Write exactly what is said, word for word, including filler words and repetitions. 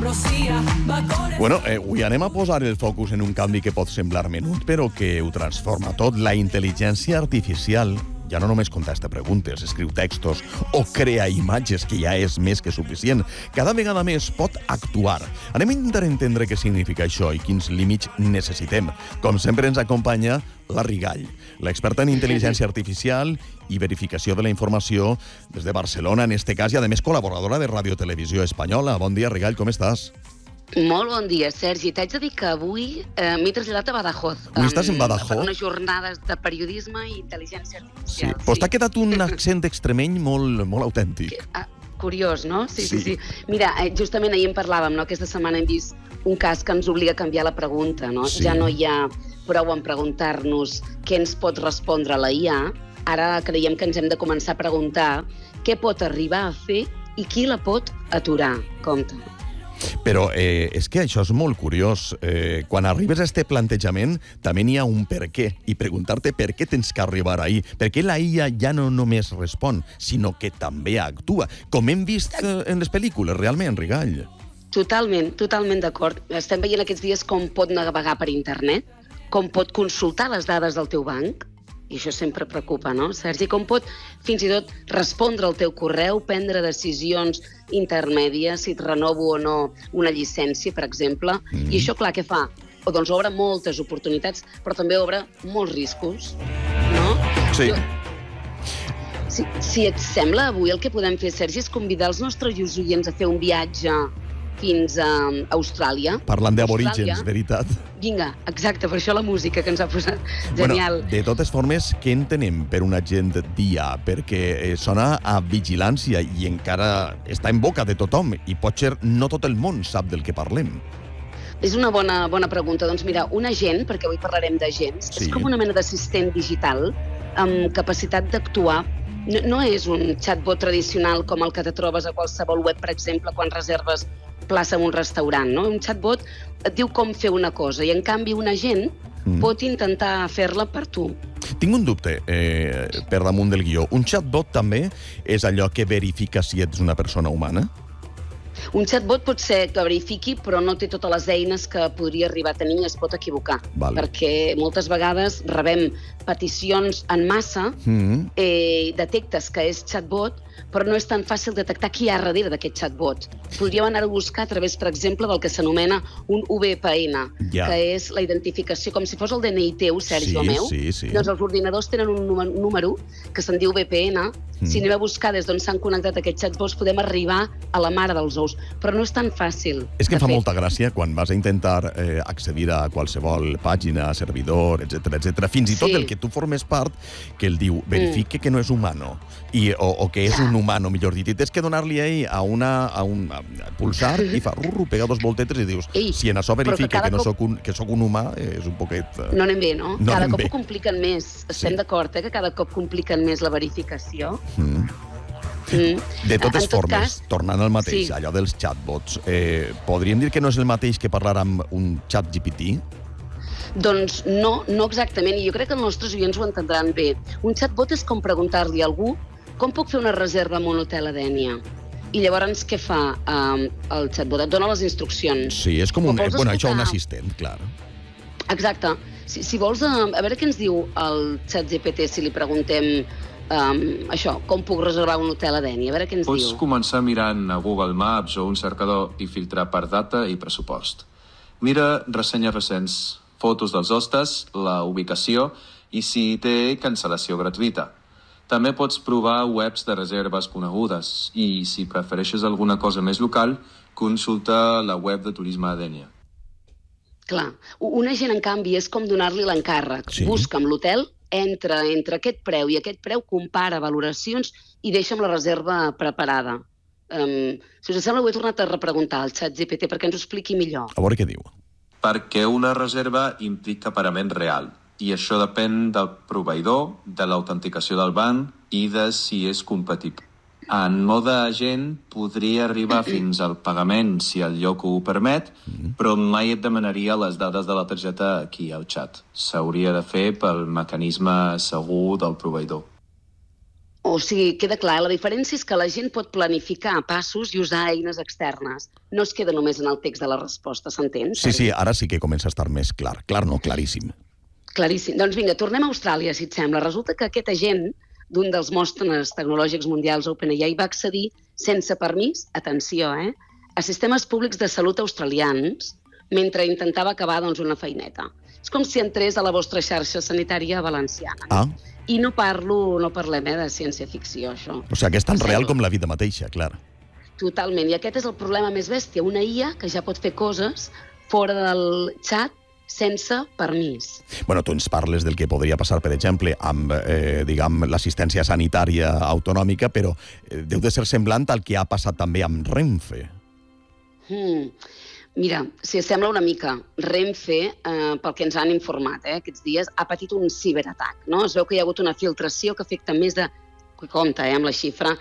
Bueno, eh, avui anem a posar el focus en un canvi que pot semblar menut, però que ho transforma tot. La intel·ligència artificial ja no només contesta preguntes, escriu textos o crea imatges, que ja és més que suficient. Cada vegada més pot actuar. Anem a intentar entendre què significa això i quins límits necessitem. Com sempre ens acompanya la Rigall, l'experta en intel·ligència artificial i verificació de la informació des de Barcelona, en este cas, i a més col·laboradora de Ràdio Televisió Espanyola. Bon dia, Rigall, com estàs? Molt bon dia, Sergi. T'haig de dir que avui eh, m'he traslladat a Badajoz. Avui estàs en Badajoz? Per unes jornades de periodisme i intel·ligència artificial. Sí, però sí. T'ha quedat un accent extremeny molt, molt autèntic. Ah, curiós, no? Sí, sí, sí, sí. Mira, justament ahir en parlàvem, no? Aquesta setmana hem vist un cas que ens obliga a canviar la pregunta, no? Sí. Ja no hi ha prou en preguntar-nos què ens pot respondre la I A. Ara creiem que ens hem de començar a preguntar què pot arribar a fer i qui la pot aturar. Compte. Però eh, és que això és molt curiós. Eh, quan arribes a este plantejament, també n'hi ha un per què. I preguntar-te per què tens que arribar ahí. Per què la I A ja no només respon, sinó que també actua. Com hem vist eh, en les pel·lícules, realment, Rigall. Totalment, totalment d'acord. Estem veient aquests dies com pot navegar per internet, com pot consultar les dades del teu banc, i això sempre preocupa, no, Sergi? Com pot fins i tot respondre al teu correu, prendre decisions intermèdies, si et renovo o no una llicència, per exemple. Mm. I això, clar, què fa? O, doncs obre moltes oportunitats, però també obre molts riscos, no? Sí. Jo... Si, si et sembla, avui el que podem fer, Sergi, és convidar els nostres oients a fer un viatge fins a Austràlia. Parlant d'aborígens, veritat. Vinga, exacte, per això la música que ens ha posat. Genial. Bueno, de totes formes, què entenem per un agent d'I A? Perquè eh, sona a vigilància i encara està en boca de tothom i potser no tot el món sap del que parlem. És una bona, bona pregunta. Doncs mira, un agent, perquè avui parlarem d'agents, sí. És com una mena d'assistent digital amb capacitat d'actuar. No, no és un chatbot tradicional com el que te trobes a qualsevol web, per exemple, quan reserves plaça en un restaurant, no? Un chatbot et diu com fer una cosa i, en canvi, un agent mm. pot intentar fer-la per tu. Tinc un dubte, eh, per damunt del guió. Un chatbot també és allò que verifica si ets una persona humana? Un chatbot pot ser que verifiqui, però no té totes les eines que podria arribar a tenir i es pot equivocar. Val. Perquè moltes vegades rebem peticions en massa, mm-hmm. eh, detectes que és chatbot, però no és tan fàcil detectar qui hi ha darrere d'aquest chatbot. Podríem anar a buscar a través, per exemple, del que s'anomena un V P N, ja. Que és la identificació, com si fos el D N I teu, Sergi, sí, o meu. Sí, sí. Doncs els ordinadors tenen un número que se'n diu V P N. Mm. Si anem a buscar des d'on s'han connectat aquests chatbots, podem arribar a la mare dels ous. Però no és tan fàcil. És que em fa fet. molta gràcia quan vas a intentar eh, accedir a qualsevol pàgina, servidor, etcètera, etcètera. Fins i tot sí. el que tu formes part, que el diu, verifique mm. que no és humano, i, o, o que és un humano, millor dit. I tens que donar-li ahí a, una, a un a pulsar i fa rurru, pega dos voltetes i dius, Ei, si en això verifique que, que, no cop... soc un, que soc un humà, és un poquet... Uh... No anem bé, no? no cada cop bé. ho compliquen més. Estem sí. d'acord, eh? Que cada cop compliquen més la verificació. Mm. Mm. De totes tot formes, cas, tornant al mateix, sí. allò dels chatbots, eh, podríem dir que no és el mateix que parlar amb un chat G P T? Doncs no, no exactament, i jo crec que els nostres oients ho entendran bé. Un chatbot és com preguntar-li a algú com puc fer una reserva en un hotel a Dénia? I llavors què fa um, el chatbot? Et dona les instruccions. Sí, és com un... Bueno, escoltar... això un assistent, clar. Exacte. Si, si vols... Uh, a veure què ens diu el chat G P T si li preguntem um, això, com puc reservar un hotel a Dénia? A veure què ens Pots diu. Pots començar mirant a Google Maps o un cercador i filtrar per data i pressupost. Mira ressenyes recents, fotos dels hostes, la ubicació i si té cancel·lació gratuïta. També pots provar webs de reserves conegudes i, si prefereixes alguna cosa més local, consulta la web de turisme a Dénia. Clar, un agent, en canvi, és com donar-li l'encàrrec. Sí. Busca'm l'hotel, entra entre aquest preu i aquest preu, compara valoracions i deixa'm la reserva preparada. Um, si us sembla, ho he tornat a repreguntar al xat G P T perquè ens ho expliqui millor. A veure què diu. Perquè una reserva implica pagament real. I això depèn del proveïdor, de l'autenticació del banc i de si és compatible. En mode agent podria arribar fins al pagament si el lloc ho permet, però mai et demanaria les dades de la targeta aquí al xat. S'hauria de fer pel mecanisme segur del proveïdor. O sigui, queda clar, la diferència és que la gent pot planificar passos i usar eines externes. No es queda només en el text de la resposta, s'entén? Sí, sí, ara sí que comença a estar més clar. Clar, no, claríssim. Claríssim. Doncs vinga, tornem a Austràlia, si et sembla. Resulta que aquest agent d'un dels mostres tecnològics mundials, OpenAI, va accedir sense permís, atenció, eh, a sistemes públics de salut australians mentre intentava acabar doncs, una feineta. És com si entrés a la vostra xarxa sanitària valenciana. Ah. I no parlo, no parlem eh, de ciència-ficció, això. O sigui, que és tan real com la vida mateixa, clar. Totalment, i aquest és el problema més bèstia, una I A que ja pot fer coses fora del xat sense permís. Bueno, tu ens parles del que podria passar, per exemple, amb eh, diguem, l'assistència sanitària autonòmica, però eh, deu de ser semblant al que ha passat també amb Renfe. Hmm. Mira, si et sembla una mica, Renfe, eh, pel que ens han informat eh, aquests dies, ha patit un ciberatac. No? Es veu que hi ha hagut una filtració que afecta més de, compte eh, amb la xifra,